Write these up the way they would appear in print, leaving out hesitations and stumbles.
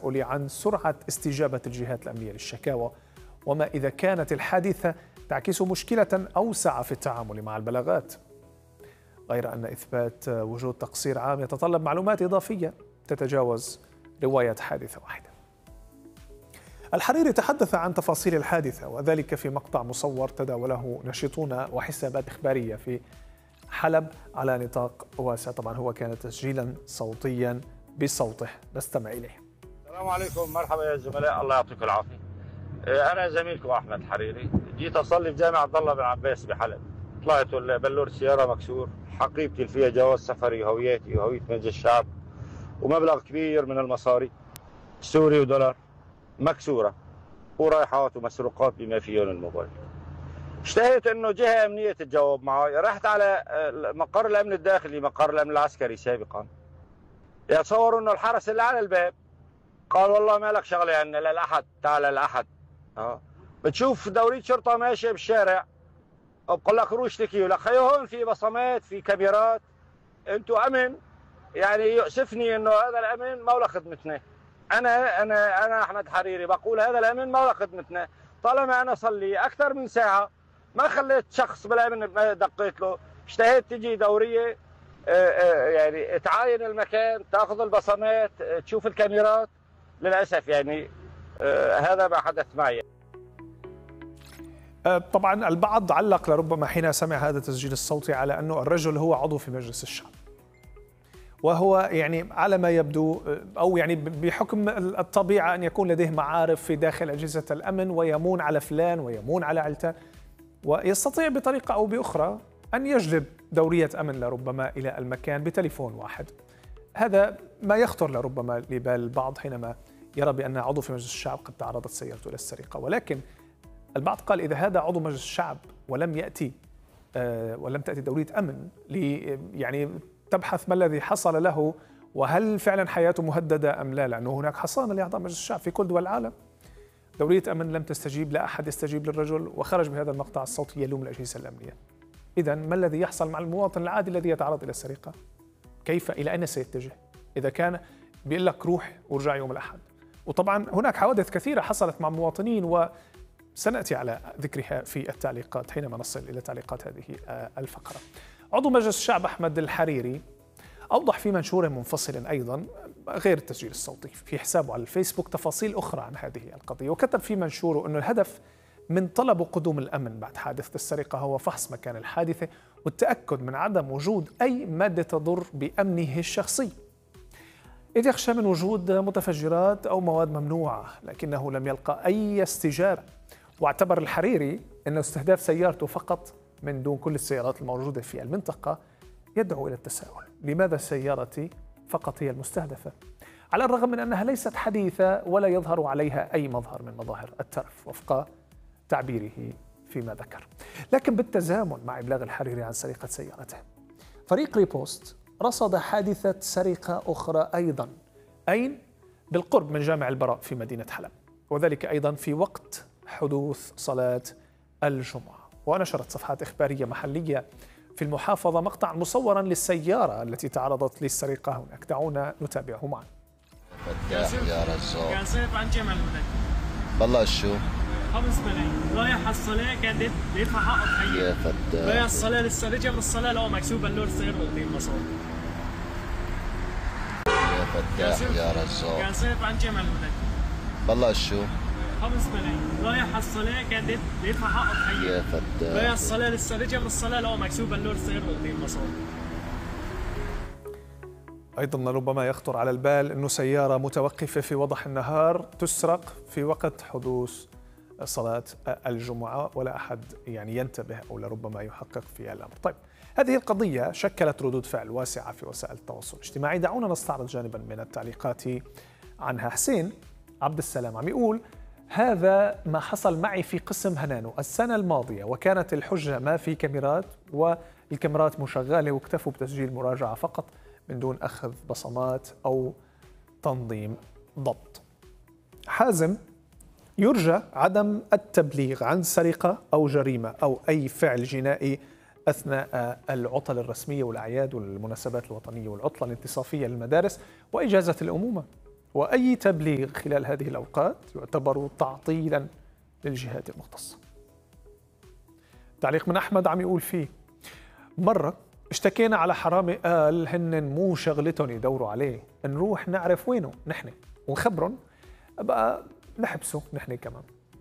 التساؤل عن سرعة استجابة الجهات الأمنية للشكاوى، وما إذا كانت الحادثة تعكس مشكلة أوسع في التعامل مع البلاغات، غير أن إثبات وجود تقصير عام يتطلب معلومات إضافية تتجاوز رواية حادثة واحدة. الحريري تحدث عن تفاصيل الحادثة، وذلك في مقطع مصور تداوله ناشطون وحسابات إخبارية في حلب على نطاق واسع. طبعا هو كان تسجيلا صوتيا بصوته، نستمع إليه. السلام عليكم، مرحبا يا زملاء، الله يعطيكم العافية. أنا زميلكم أحمد الحريري، جيت أصلي في جامع عبد الله بن عباس بحلب. طلعت بلور سيارة مكسور، حقيبتي فيها جواز سفري وهويتي وهوية مجلس الشعب ومبلغ كبير من المصاري سوري ودولار مكسورة ورايحات ومسروقات بما فيهم الموبايل. اشتهيت انه جهة امنية تتجاوب معي، رحت على مقر الامن الداخلي، مقر الامن العسكري سابقا. يتصوروا انه الحرس اللي على الباب قال والله ما لك شغله عنا للاحد، تعال للاحد. بتشوف دورية شرطة ماشية بالشارع بقول لك روح اشتكي، ولك خيو هون في بصمات، في كاميرات، انتوا امن. يعني يؤسفني انه هذا الامن ما ولا خدمتنا. انا احمد حريري بقول هذا الامن ما ولا خدمتنا. طالما انا صلي اكثر من ساعه ما خليت شخص بالامن ما دقيت له، اشتهيت تجي دوريه يعني تعاين المكان، تاخذ البصمات، تشوف الكاميرات. للاسف يعني هذا ما حدث معي. طبعا البعض علق لربما حين سمع هذا التسجيل الصوتي على أنه الرجل هو عضو في مجلس الشعب، وهو يعني على ما يبدو أو يعني بحكم الطبيعة أن يكون لديه معارف في داخل أجهزة الأمن ويمون على فلان ويمون على علتان، ويستطيع بطريقة أو بأخرى أن يجلب دورية أمن لربما إلى المكان بتليفون واحد. هذا ما يخطر لربما لبال البعض حينما يرى بأن عضو في مجلس الشعب قد تعرضت سيارته إلى السرقة، ولكن البعض قال إذا هذا عضو مجلس الشعب ولم تأتي دورية أمن يعني تبحث ما الذي حصل له وهل فعلا حياته مهددة أم لا، لأنه هناك حصانة لأعضاء مجلس الشعب في كل دول العالم. دورية أمن لم تستجيب، لا أحد يستجيب للرجل، وخرج بهذا المقطع الصوتي يلوم الأجهزة الأمنية. إذن ما الذي يحصل مع المواطن العادي الذي يتعرض إلى السرقة؟ كيف إلى أين سيتجه؟ إذا كان بيقول لك روح وارجع يوم الأحد. وطبعا هناك حوادث كثيرة حصلت مع مواطنين وسنأتي على ذكرها في التعليقات حينما نصل إلى تعليقات هذه الفقرة. عضو مجلس الشعب أحمد الحريري أوضح في منشور منفصل أيضا غير التسجيل الصوتي في حسابه على الفيسبوك تفاصيل أخرى عن هذه القضية، وكتب في منشوره أن الهدف من طلب قدوم الأمن بعد حادثة السرقة هو فحص مكان الحادثة والتأكد من عدم وجود أي مادة تضر بأمنه الشخصي، إذ يخشى من وجود متفجرات أو مواد ممنوعة، لكنه لم يلقى أي استجابة. واعتبر الحريري أن استهداف سيارته فقط من دون كل السيارات الموجودة في المنطقة يدعو إلى التساؤل، لماذا سيارتي فقط هي المستهدفة؟ على الرغم من أنها ليست حديثة ولا يظهر عليها أي مظهر من مظاهر الترف وفق تعبيره فيما ذكر. لكن بالتزامن مع إبلاغ الحريري عن سرقة سيارته، فريق ريبوست رصد حادثة سرقة أخرى أيضا، أين؟ بالقرب من جامع البراء في مدينة حلب، وذلك أيضا في وقت حدوث صلاة الجمعة. ونشرت صفحات إخبارية محلية في المحافظة مقطع مصورا للسيارة التي تعرضت للسرقة هناك. دعونا نتابعه معا. يا رزاق كان صيف عن جمع الولد والله شو 5 ملايين رايح على الصلاة، كان يدفع حق الضحية يا فتاح رايح الصلاة لسه رجع من الصلاة لقوا مكسوب بلور سير وقتين مصاري. يا فتاح يا رزاق كان صيف عن جمع الولد والله شو 5 ملايين رايح على الصلاة، كان يدفع حق الضحية يا فتاح رايح الصلاة لسه رجع من الصلاة لقوا مكسوب بلور سير وقتين مصاري. أيضا ربما يخطر على البال أنه سيارة متوقفة في وضح النهار تسرق في وقت حدوث صلاة الجمعة ولا أحد يعني ينتبه أو لربما يحقق في الأمر. طيب، هذه القضية شكلت ردود فعل واسعة في وسائل التواصل الاجتماعي. دعونا نستعرض جانبا من التعليقات عنها. حسين عبد السلام عم يقول: هذا ما حصل معي في قسم هنانو السنة الماضية، وكانت الحجة ما في كاميرات والكاميرات مشغلة واكتفوا بتسجيل مراجعة فقط من دون أخذ بصمات أو تنظيم ضبط. حازم: يرجى عدم التبليغ عن سرقة أو جريمة أو أي فعل جنائي أثناء العطل الرسمية والأعياد والمناسبات الوطنية والعطلة الانتصافية للمدارس وإجازة الأمومة، وأي تبليغ خلال هذه الأوقات يعتبر تعطيلا للجهات المختصة. تعليق من أحمد عم يقول فيه: مرة اشتكينا على حرامي قال هن مو شغلتهم يدوروا عليه، نروح نعرف وينه نحن ونخبرهم بقى نحبسه نحن كمان.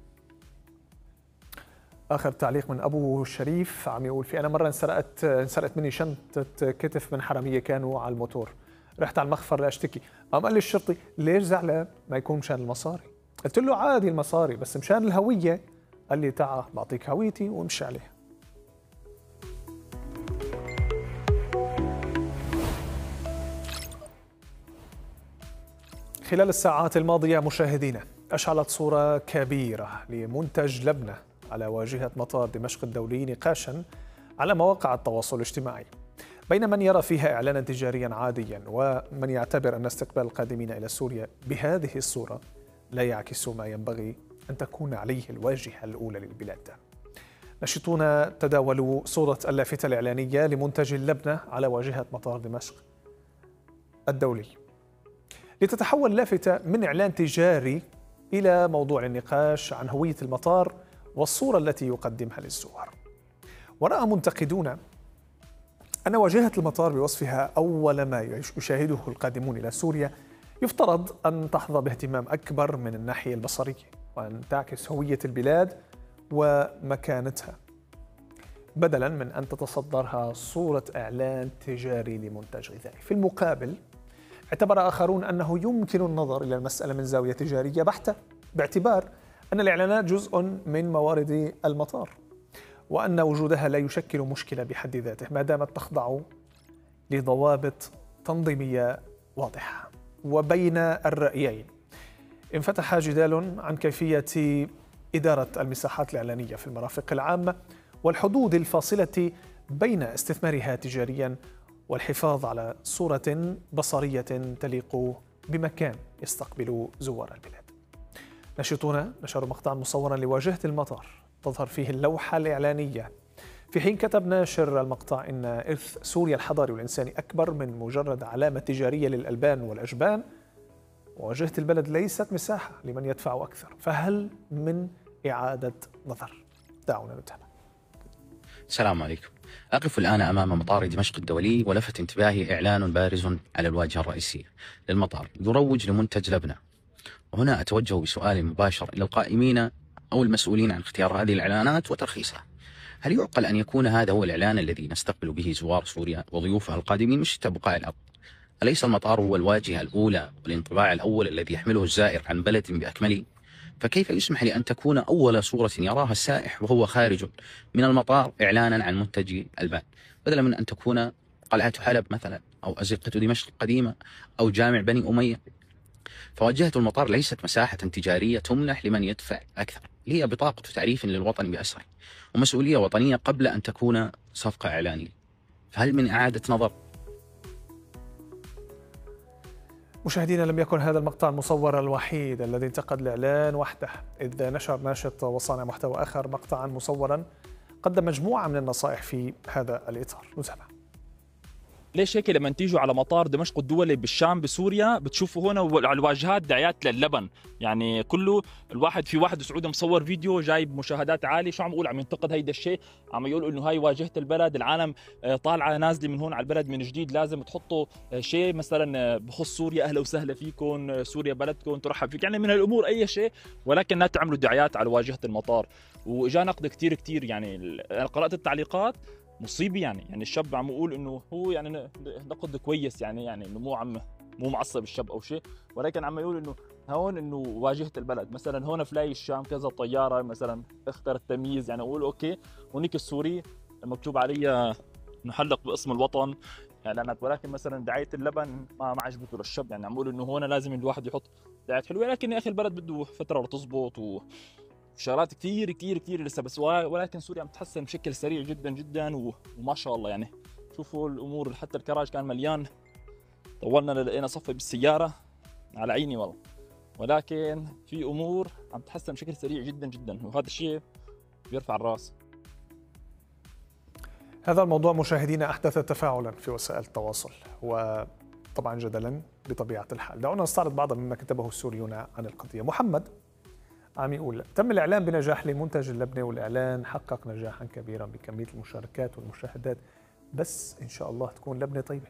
آخر تعليق من أبو شريف عم يقول فيه: أنا مرة انسرقت مني شنطة كتف من حرامية كانوا على الموتور، رحت على المخفر لأشتكي، قام قال لي الشرطي: ليش زعلان؟ ما يكون مشان المصاري. قلت له عادي المصاري بس مشان الهوية. قال لي تعال بعطيك هويتي وامشي عليها. خلال الساعات الماضية مشاهدينا أشعلت صورة كبيرة لمنتج لبنة على واجهة مطار دمشق الدولي نقاشا على مواقع التواصل الاجتماعي بين من يرى فيها إعلانا تجاريا عاديا ومن يعتبر أن استقبال القادمين إلى سوريا بهذه الصورة لا يعكس ما ينبغي أن تكون عليه الواجهة الأولى للبلاد. ناشطون تداولوا صورة اللافتة الإعلانية لمنتج اللبنة على واجهة مطار دمشق الدولي لتتحول اللافتة من إعلان تجاري إلى موضوع النقاش عن هوية المطار والصورة التي يقدمها للزوار. ورأى منتقدون أن واجهة المطار بوصفها أول ما يشاهده القادمون إلى سوريا يفترض أن تحظى باهتمام أكبر من الناحية البصرية وأن تعكس هوية البلاد ومكانتها بدلاً من أن تتصدرها صورة إعلان تجاري لمنتج غذائي. في المقابل اعتبر آخرون أنه يمكن النظر إلى المسألة من زاوية تجارية بحتة باعتبار أن الإعلانات جزء من موارد المطار وأن وجودها لا يشكل مشكلة بحد ذاته ما دامت تخضع لضوابط تنظيمية واضحة. وبين الرأيين انفتح جدال عن كيفية إدارة المساحات الإعلانية في المرافق العامة والحدود الفاصلة بين استثمارها تجارياً والحفاظ على صورة بصرية تليق بمكان يستقبل زوار البلاد. ناشطون نشروا مقطعا مصورا لواجهة المطار تظهر فيه اللوحة الإعلانية، في حين كتب ناشر المقطع إن إرث سوريا الحضاري والإنساني أكبر من مجرد علامة تجارية للألبان والأجبان، وواجهة البلد ليست مساحة لمن يدفع أكثر، فهل من إعادة نظر؟ دعونا نتابع. السلام عليكم. أقف الآن أمام مطار دمشق الدولي ولفت انتباهي إعلان بارز على الواجهة الرئيسية للمطار يروج لمنتج لبنة. وهنا أتوجه بسؤال مباشر إلى القائمين أو المسؤولين عن اختيار هذه الإعلانات وترخيصها: هل يعقل أن يكون هذا هو الإعلان الذي نستقبل به زوار سوريا وضيوفها القادمين من شتى بقاع الأرض؟ أليس المطار هو الواجهة الأولى والانطباع الأول الذي يحمله الزائر عن بلد بأكمله؟ فكيف يسمح لأن تكون أول صورة يراها السائح وهو خارج من المطار إعلانا عن منتج البان، بدلا من أن تكون قلعة حلب مثلا أو أزقة دمشق القديمة أو جامع بني أمية؟ فواجهة المطار ليست مساحة تجارية تمنح لمن يدفع أكثر، هي بطاقة تعريف للوطن بأسره ومسؤولية وطنية قبل أن تكون صفقة إعلانية. فهل من إعادة نظر؟ مشاهدينا، لم يكن هذا المقطع المصور الوحيد الذي انتقد الإعلان وحده، إذ نشر ناشط وصانع محتوى آخر مقطعا مصورا قدم مجموعة من النصائح في هذا الإطار. نتابع. ليش هيك لما تيجوا على مطار دمشق الدولي بالشام بسوريا بتشوفوا هنا على الواجهات دعايات للبن، يعني كله الواحد في واحد سعودي مصور فيديو جايب مشاهدات عاليه، شو عم يقول؟ عم ينتقد هيدا الشيء، عم يقول انه هاي واجهه البلد، العالم طالعه نازله من هون على البلد من جديد، لازم تحطوا شيء مثلا بخص سوريا، اهلا وسهلا فيكم، سوريا بلدكم، ترحب فيك، يعني من الامور اي شيء، ولكن لا تعملوا دعايات على واجهه المطار. واجا نقد كثير يعني انا قرات التعليقات مصيبه، يعني الشاب عم يقول انه هو يعني نقد كويس، يعني انه مو معصب الشاب او شيء، ولكن عم يقول انه هون انه واجهه البلد، مثلا هون فلاي الشام كذا طياره مثلا اختار التمييز، يعني اقول اوكي هونيك السوري مكتوب علي نحلق باسم الوطن اعلانات، ولكن مثلا دعايه اللبن ما عجبته للشاب، يعني عم يقول انه هون لازم الواحد يحط دعايات حلوه، لكن يا اخي البلد بده فتره لتزبط وشغلات كثير لسه، بس ولكن سوريا عم تتحسن بشكل سريع جدا وما شاء الله. يعني شوفوا الامور، حتى الكراج كان مليان، طولنا لقينا صفة بالسياره على عيني والله، ولكن في امور عم تتحسن بشكل سريع جدا وهذا الشيء بيرفع الراس. هذا الموضوع مشاهدينا احدث تفاعلا في وسائل التواصل، طبعا جدلا بطبيعة الحال. دعونا نستعرض بعض مما كتبه السوريون عن القضية. محمد عم يقول: تم الإعلان بنجاح لمنتج اللبنة، والإعلان حقق نجاحا كبيرا بكمية المشاركات والمشاهدات، بس إن شاء الله تكون لبنة طيبة.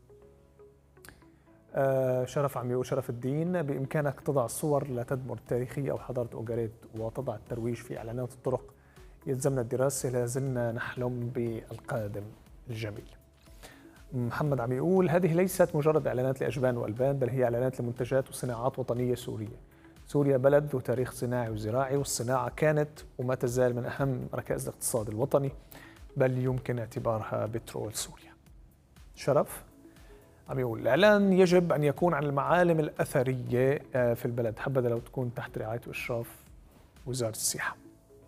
شرف عم يقول: شرف الدين، بإمكانك تضع صور لا تدمر التاريخية أو حضارة أوغاريت وتضع الترويج في إعلانات الطرق. يلزمنا الدراسة، لازلنا نحلم بالقادم الجميل. محمد عم يقول: هذه ليست مجرد إعلانات لأجبان وألبان، بل هي إعلانات لمنتجات وصناعات وطنية سورية. سوريا بلد ذو تاريخ صناعي وزراعي، والصناعة كانت وما تزال من أهم ركائز الاقتصاد الوطني، بل يمكن اعتبارها بترول سوريا. شرف عم يقول: الإعلان يجب أن يكون عن المعالم الأثرية في البلد، حبذا لو تكون تحت رعاية وإشراف وزارة السياحة.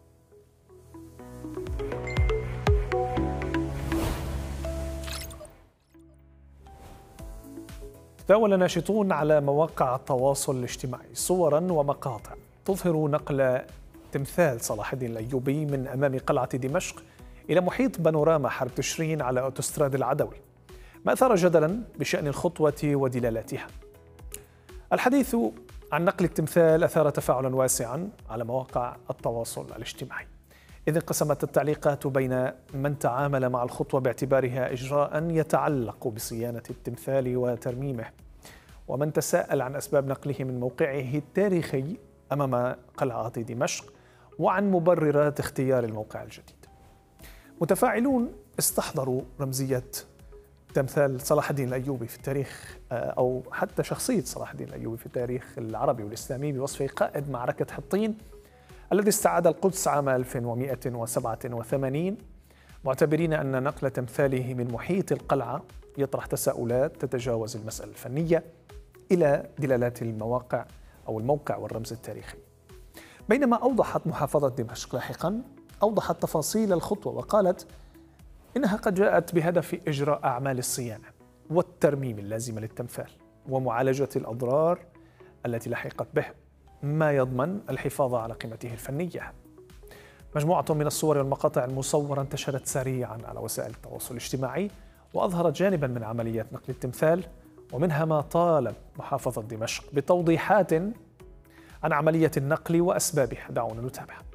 تداول ناشطون على مواقع التواصل الاجتماعي صورا ومقاطع تظهر نقل تمثال صلاح الدين الأيوبي من أمام قلعة دمشق إلى محيط بانوراما حرب تشرين على أوتوستراد العدوي، ما أثار جدلا بشأن الخطوة ودلالاتها. الحديث عن نقل التمثال أثار تفاعلا واسعا على مواقع التواصل الاجتماعي، إذ انقسمت التعليقات بين من تعامل مع الخطوة باعتبارها إجراء يتعلق بصيانة التمثال وترميمه، ومن تساءل عن أسباب نقله من موقعه التاريخي أمام قلعة دمشق وعن مبررات اختيار الموقع الجديد. متفاعلون استحضروا رمزية تمثال صلاح الدين الأيوبي في التاريخ، أو حتى شخصية صلاح الدين الأيوبي في التاريخ العربي والإسلامي، بوصفه قائد معركة حطين الذي استعاد القدس عام 1187، معتبرين أن نقل تمثاله من محيط القلعة يطرح تساؤلات تتجاوز المسألة الفنية إلى دلالات المواقع أو الموقع والرمز التاريخي. بينما أوضحت محافظة دمشق لاحقا أوضحت تفاصيل الخطوة وقالت إنها قد جاءت بهدف إجراء أعمال الصيانة والترميم اللازمة للتمثال ومعالجة الأضرار التي لحقت به، ما يضمن الحفاظ على قيمته الفنية. مجموعة من الصور والمقاطع المصورة انتشرت سريعا على وسائل التواصل الاجتماعي وأظهرت جانبا من عمليات نقل التمثال، ومنها ما طالب محافظة دمشق بتوضيحات عن عملية النقل وأسبابها. دعونا نتابع.